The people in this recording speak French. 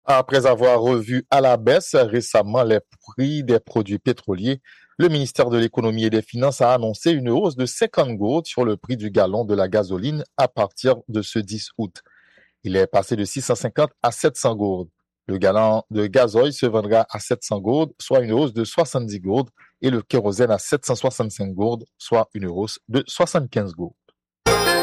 Après avoir revu à la baisse récemment les prix des produits pétroliers, le ministère de l'Économie et des Finances a annoncé une hausse de 50 gourdes sur le prix du gallon de la gasoline à partir de ce 10 août. Il est passé de 650 à 700 gourdes. Le gallon de gasoil se vendra à 700 gourdes, soit une hausse de 70 gourdes, et le kérosène à 765 gourdes, soit une hausse de 75 gourdes.